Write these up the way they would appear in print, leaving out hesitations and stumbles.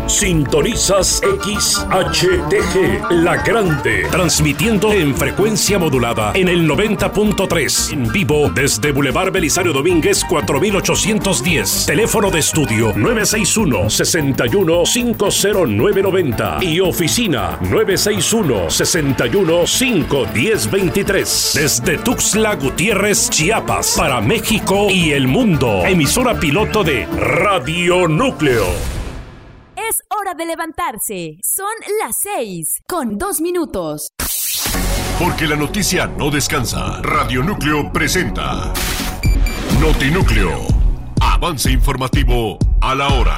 Sintonizas XHTG, La Grande, transmitiendo en frecuencia modulada en el 90.3, en vivo desde Boulevard Belisario Domínguez 4810, teléfono de estudio 961-61-50990 y oficina 961-61-51023, desde Tuxtla Gutiérrez, Chiapas, para México y el mundo. Emisora piloto de Radio Núcleo. Es hora de levantarse. Son las 6:02. Porque la noticia no descansa. Radio Núcleo presenta Notinúcleo. Avance informativo a la hora.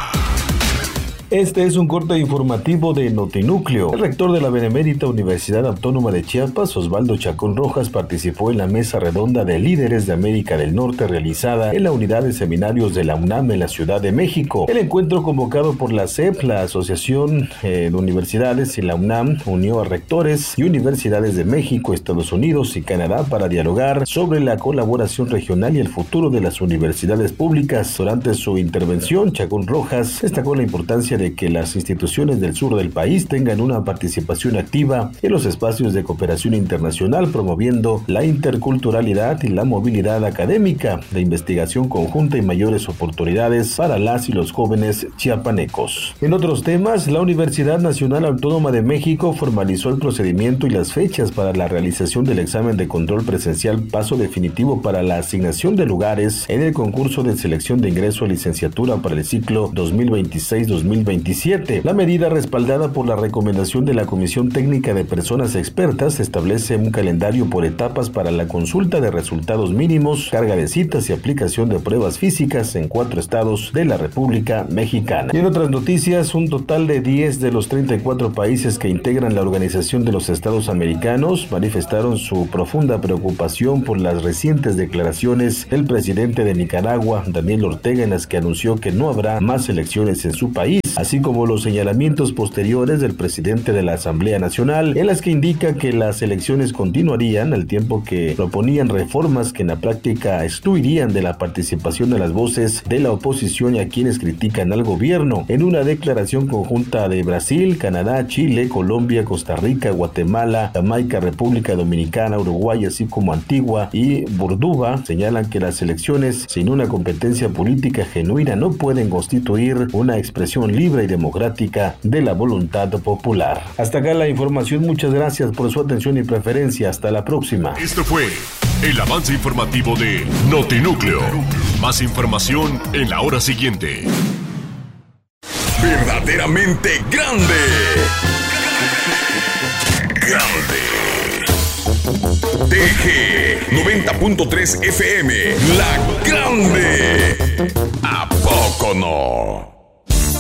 Este es un corte informativo de Notinúcleo. El rector de la Benemérita Universidad Autónoma de Chiapas, Osvaldo Chacón Rojas, participó en la mesa redonda de líderes de América del Norte realizada en la unidad de seminarios de la UNAM en la Ciudad de México. El encuentro, convocado por la CEP, la Asociación de Universidades, y la UNAM, unió a rectores y universidades de México, Estados Unidos y Canadá para dialogar sobre la colaboración regional y el futuro de las universidades públicas. Durante su intervención, Chacón Rojas destacó la importancia de que las instituciones del sur del país tengan una participación activa en los espacios de cooperación internacional, promoviendo la interculturalidad y la movilidad académica, la investigación conjunta y mayores oportunidades para las y los jóvenes chiapanecos. En otros temas, la Universidad Nacional Autónoma de México formalizó el procedimiento y las fechas para la realización del examen de control presencial, paso definitivo para la asignación de lugares en el concurso de selección de ingreso a licenciatura para el ciclo 2026-2027. La medida, respaldada por la recomendación de la Comisión Técnica de Personas Expertas, establece un calendario por etapas para la consulta de resultados mínimos, carga de citas y aplicación de pruebas físicas en 4 estados de la República Mexicana. Y en otras noticias, un total de 10 de los 34 países que integran la Organización de los Estados Americanos manifestaron su profunda preocupación por las recientes declaraciones del presidente de Nicaragua, Daniel Ortega, en las que anunció que no habrá más elecciones en su país, así como los señalamientos posteriores del presidente de la Asamblea Nacional, en las que indica que las elecciones continuarían al tiempo que proponían reformas que en la práctica excluirían de la participación de las voces de la oposición y a quienes critican al gobierno. En una declaración conjunta de Brasil, Canadá, Chile, Colombia, Costa Rica, Guatemala, Jamaica, República Dominicana, Uruguay, así como Antigua y Burduba, señalan que las elecciones sin una competencia política genuina no pueden constituir una expresión libre y democrática de la voluntad popular. Hasta acá la información. Muchas gracias por su atención y preferencia. Hasta la próxima. Esto fue el avance informativo de Notinúcleo. Más información en la hora siguiente. Verdaderamente grande. Grande. TG 90.3 FM. La